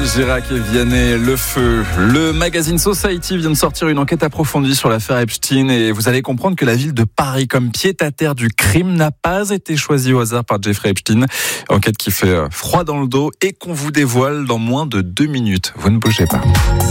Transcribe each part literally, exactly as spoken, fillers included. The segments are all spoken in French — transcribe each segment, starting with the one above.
Girac et Vianney, le feu. Le magazine Society vient de sortir une enquête approfondie sur l'affaire Epstein et vous allez comprendre que la ville de Paris comme pied-à-terre du crime n'a pas été choisie au hasard par Jeffrey Epstein. Enquête qui fait froid dans le dos et qu'on vous dévoile dans moins de deux minutes. Vous ne bougez pas.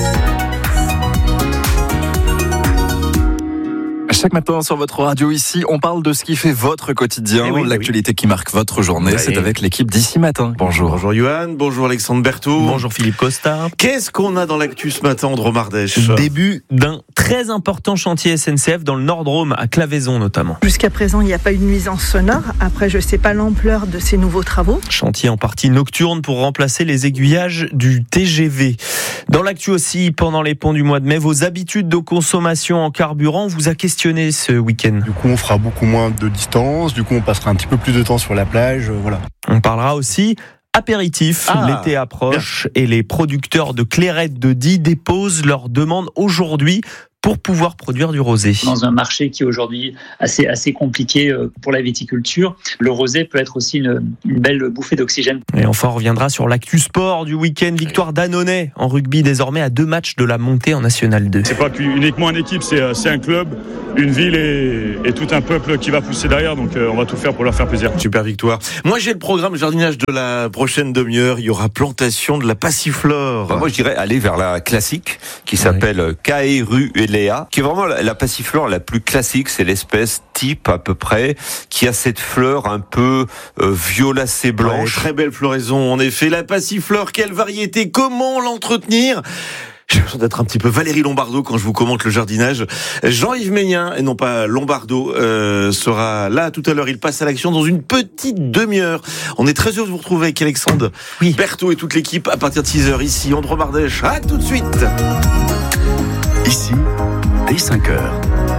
Chaque matin sur votre radio ici, on parle de ce qui fait votre quotidien, oui, l'actualité oui. qui marque votre journée. Oui. C'est avec l'équipe d'ici matin. Bonjour. Bonjour Johan, bonjour Alexandre Berthaud. Bonjour Philippe Costa. Qu'est-ce qu'on a dans l'actu ce matin, Andro Mardèche ? Début d'un très important chantier S N C F dans le Nord-Drôme, à Claveyson notamment. Jusqu'à présent, il n'y a pas eu de nuisance sonore. Après, je ne sais pas l'ampleur de ces nouveaux travaux. Chantier en partie nocturne pour remplacer les aiguillages du T G V. Dans l'actu aussi, pendant les ponts du mois de mai, vos habitudes de consommation en carburant vous a questionné ce week-end. Du coup, on fera beaucoup moins de distance. Du coup, on passera un petit peu plus de temps sur la plage. Euh, voilà. On parlera aussi apéritif. Ah, l'été approche bien. Et les producteurs de clairette de Die déposent leur demande aujourd'hui pour pouvoir produire du rosé. Dans un marché qui est aujourd'hui assez, assez compliqué pour la viticulture, le rosé peut être aussi une, une belle bouffée d'oxygène. Et enfin, on reviendra sur l'actu sport du week-end. Victoire d'Annonay en rugby, désormais à deux matchs de la montée en National deux. C'est pas uniquement une équipe, c'est, c'est un club, une ville et, et tout un peuple qui va pousser derrière. Donc on va tout faire pour leur faire plaisir. Super victoire. Moi, j'ai le programme jardinage de la prochaine demi-heure. Il y aura plantation de la passiflore. Enfin, moi, je dirais aller vers la classique qui s'appelle oui. Caerulea, qui est vraiment la, la passiflore la plus classique. C'est l'espèce type à peu près qui a cette fleur un peu euh, violacée blanche. Ouais, très belle floraison. En effet, la passiflore, quelle variété, comment l'entretenir ? J'ai l'impression d'être un petit peu Valérie Lombardo quand je vous commente le jardinage. Jean-Yves Ménien, et non pas Lombardo, euh, sera là tout à l'heure. Il passe à l'action dans une petite demi-heure. On est très heureux de vous retrouver avec Alexandre oui. Berthaud et toute l'équipe à partir de six heures ici. Andro Mardèche, à tout de suite. Ici, dès cinq heures.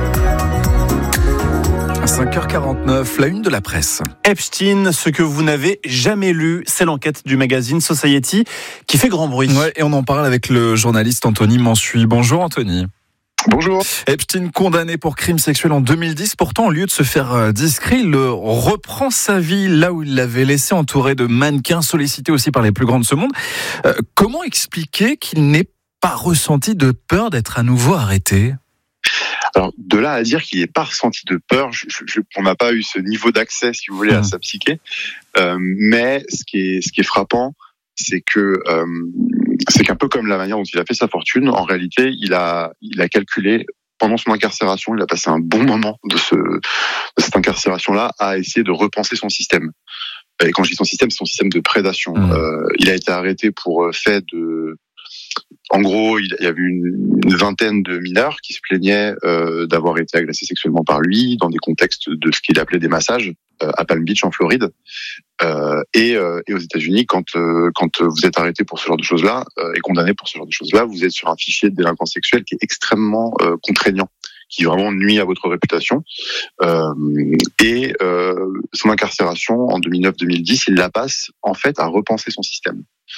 cinq heures quarante-neuf, la une de la presse. Epstein, ce que vous n'avez jamais lu, c'est l'enquête du magazine Society qui fait grand bruit. Ouais, et on en parle avec le journaliste Anthony Mansuy. Bonjour Anthony. Bonjour. Epstein condamné pour crime sexuel en deux mille dix. Pourtant, au lieu de se faire discret, il reprend sa vie là où il l'avait laissé, entouré de mannequins, sollicité aussi par les plus grands de ce monde. Euh, comment expliquer qu'il n'ait pas ressenti de peur d'être à nouveau arrêté ? Alors, de là à dire qu'il n'est pas ressenti de peur, je, je, on n'a pas eu ce niveau d'accès, si vous voulez, à sa psyché. Euh, mais ce qui est, ce qui est frappant, c'est que euh, c'est qu'un peu comme la manière dont il a fait sa fortune, en réalité, il a, il a calculé pendant son incarcération, il a passé un bon moment de, ce, de cette incarcération-là à essayer de repenser son système. Et quand je dis son système, c'est son système de prédation. Mmh. Euh, il a été arrêté pour fait de... En gros, il y avait une, une vingtaine de mineurs qui se plaignaient euh, d'avoir été agressés sexuellement par lui dans des contextes de ce qu'il appelait des massages euh, à Palm Beach en Floride. Euh, et, euh, et aux États-Unis, quand euh, quand vous êtes arrêté pour ce genre de choses-là euh, et condamné pour ce genre de choses-là, vous êtes sur un fichier de délinquance sexuelle qui est extrêmement euh, contraignant, qui vraiment nuit à votre réputation. Euh, et euh, son incarcération en deux mille neuf deux mille dix, il la passe en fait à repenser son système.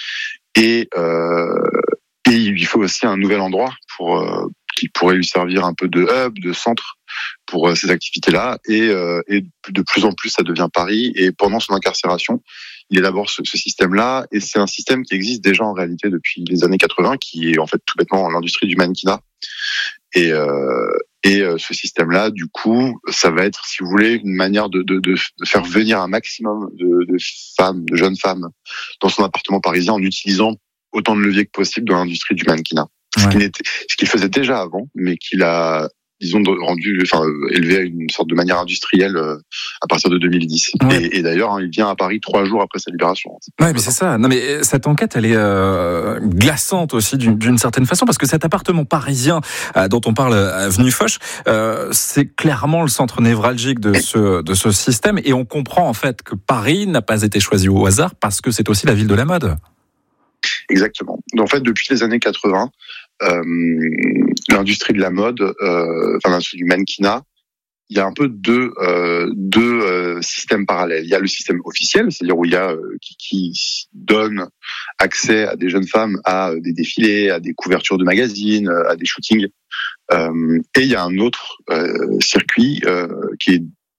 Et euh, Et il faut aussi un nouvel endroit pour euh, qui pourrait lui servir un peu de hub, de centre pour euh, ces activités-là. Et, euh, et de plus en plus, ça devient Paris. Et pendant son incarcération, il élabore ce, ce système-là. Et c'est un système qui existe déjà en réalité depuis les années quatre-vingts, qui est en fait tout bêtement l'industrie du mannequinat. Et, euh, et euh, ce système-là, du coup, ça va être, si vous voulez, une manière de, de, de, de faire venir un maximum de, de femmes, de jeunes femmes, dans son appartement parisien en utilisant autant de leviers que possible dans l'industrie du mannequinat. Ouais. Ce, qu'il n'était, ce qu'il faisait déjà avant, mais qu'il a, disons, rendu, enfin, élevé à une sorte de manière industrielle euh, à partir de deux mille dix. Ouais. Et, et d'ailleurs, hein, il vient à Paris trois jours après sa libération. Ouais, mais c'est ça. Non, mais cette enquête, elle est euh, glaçante aussi d'une, d'une certaine façon, parce que cet appartement parisien euh, dont on parle, avenue Foch, euh, c'est clairement le centre névralgique de ce de ce système, et on comprend en fait que Paris n'a pas été choisi au hasard parce que c'est aussi la ville de la mode. Exactement. En fait, depuis les années quatre-vingts, euh, l'industrie de la mode, euh, enfin l'industrie du mannequinat, il y a un peu deux, euh, deux euh, systèmes parallèles. Il y a le système officiel, c'est-à-dire où il y a euh, qui, qui donne accès à des jeunes femmes à des défilés, à des couvertures de magazines, à des shootings. Euh, et il y a un autre euh, circuit euh, qui est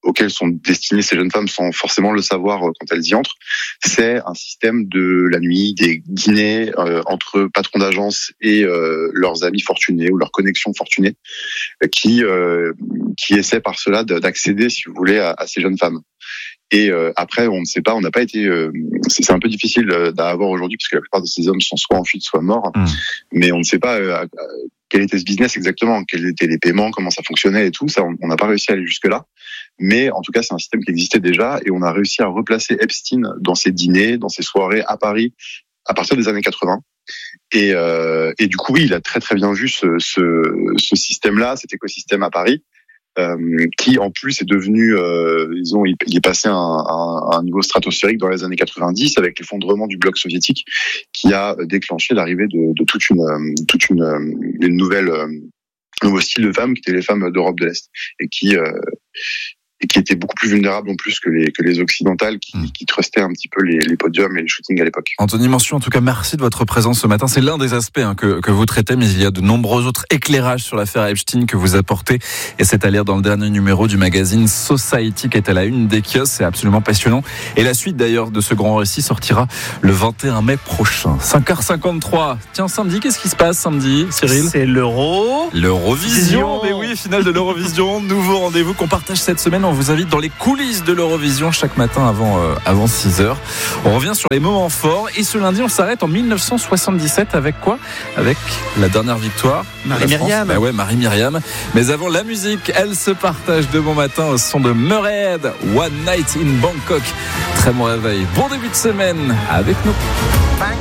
auxquelles sont destinées ces jeunes femmes sans forcément le savoir quand elles y entrent, c'est un système de la nuit, des dîners euh, entre patrons d'agence et euh, leurs amis fortunés ou leurs connexions fortunées, qui euh, qui essaient par cela d'accéder, si vous voulez, à, à ces jeunes femmes. Et euh, après, on ne sait pas, on n'a pas été. Euh, c'est, c'est un peu difficile à avoir aujourd'hui parce que la plupart de ces hommes sont soit en fuite, soit morts. Mmh. Mais on ne sait pas euh, quel était ce business exactement, quels étaient les paiements, comment ça fonctionnait et tout. Ça, on n'a pas réussi à aller jusque là. Mais en tout cas, c'est un système qui existait déjà et on a réussi à replacer Epstein dans ses dîners, dans ses soirées à Paris à partir des années quatre-vingts. Et, euh, et du coup, oui, il a très très bien vu ce, ce, ce système-là, cet écosystème à Paris. Euh, qui en plus est devenu, euh, disons, il, il est passé à un, un, un niveau stratosphérique dans les années quatre-vingt-dix avec l'effondrement du bloc soviétique, qui a déclenché l'arrivée de, de toute une, toute une, une nouvelle, un nouveau style de femmes qui étaient les femmes d'Europe de l'Est et qui euh, et qui étaient beaucoup plus vulnérables en plus que les que les occidentales qui, mmh. qui trustaient un petit peu les, les podiums et les shootings à l'époque. Anthony Mansion, en tout cas, merci de votre présence ce matin. C'est l'un des aspects hein, que que vous traitez, mais il y a de nombreux autres éclairages sur l'affaire Epstein que vous apportez, et c'est à lire dans le dernier numéro du magazine Society qui est à la une des kiosques. C'est absolument passionnant. Et la suite d'ailleurs de ce grand récit sortira le vingt et un mai prochain. cinq heures cinquante-trois. Tiens, samedi, qu'est-ce qui se passe samedi, Cyril ? C'est l'Euro. L'Eurovision. Mais oui, finale de l'Eurovision. Nouveau rendez-vous qu'on partage cette semaine. On vous invite dans les coulisses de l'Eurovision chaque matin avant, euh, avant six heures. On revient sur les moments forts et ce lundi on s'arrête en mille neuf cent soixante-dix-sept avec quoi ? Avec la dernière victoire Marie-Myriam. Bah ouais, Marie-Myriam. Mais avant la musique, elle se partage de bon matin au son de Murray Head, One Night in Bangkok. Très bon réveil. Bon début de semaine avec nous.